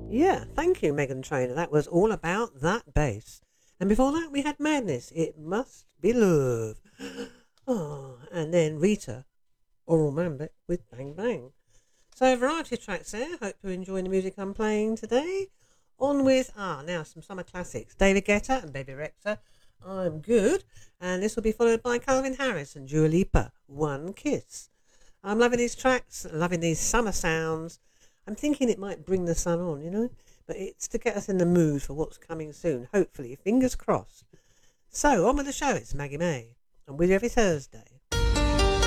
Yeah, thank you, Megan Trainor. That was all about that bass. And before that, we had Madness. It Must Be Love. Oh, and then Rita, Oral Mambit with Bang Bang. So a variety of tracks there. Hope you're enjoying the music I'm playing today. On with, now some summer classics. David Guetta and Baby Rexha, I'm Good. And this will be followed by Calvin Harris and Dua Lipa, One Kiss. I'm loving these tracks, loving these summer sounds. I'm thinking it might bring the sun on, you know. But it's to get us in the mood for what's coming soon. Hopefully, fingers crossed. So, on with the show. It's Maggie May. I'm with you every Thursday.